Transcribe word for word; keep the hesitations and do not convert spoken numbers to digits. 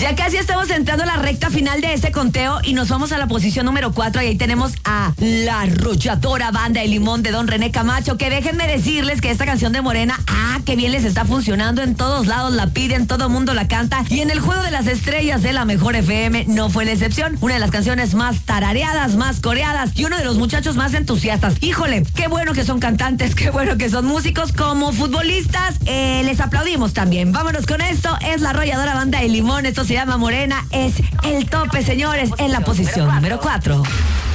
Ya casi estamos entrando a la recta final de este conteo y nos vamos a la posición número cuatro y ahí tenemos a la arrolladora Banda de Limón de don René Camacho, que déjenme decirles que esta canción de Morena, ah, qué bien les está funcionando, en todos lados la piden, todo mundo la canta y en el Juego de las Estrellas de la Mejor F M no fue la excepción, una de las canciones más tarareadas, más coreadas y uno de los muchachos más entusiastas. Híjole, qué bueno que son cantantes, qué bueno que son músicos, como futbolistas, eh, les aplaudimos también. Vámonos con esto, es la arrolladora Banda de Limón, esto se llama Morena, es el tope, señores, en la posición número cuatro.